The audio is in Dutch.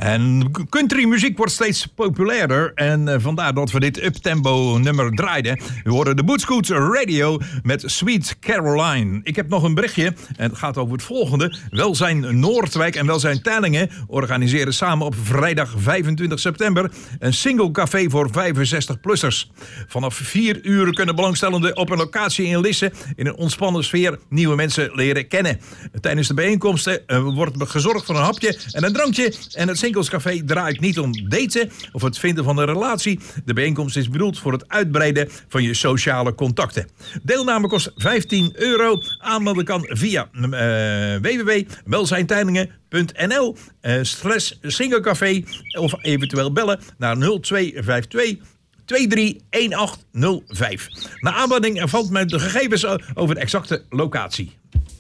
En countrymuziek wordt steeds populairder. En vandaar dat we dit uptempo nummer draaiden. We horen de Bootscoots Radio met Sweet Caroline. Ik heb nog een berichtje. En het gaat over het volgende. Welzijn Noordwijk en Welzijn Tellingen organiseren samen op vrijdag 25 september... een single café voor 65-plussers. Vanaf 4 uur kunnen belangstellenden op een locatie in Lisse... in een ontspannen sfeer nieuwe mensen leren kennen. Tijdens de bijeenkomsten wordt gezorgd voor een hapje en een drankje. En het Singlescafé draait niet om daten of het vinden van een relatie. De bijeenkomst is bedoeld voor het uitbreiden van je sociale contacten. Deelname kost €15. Aanmelden kan via www.welzijntijlingen.nl /singlecafé of eventueel bellen naar 0252 231805. Na aanmelding valt met de gegevens over de exacte locatie.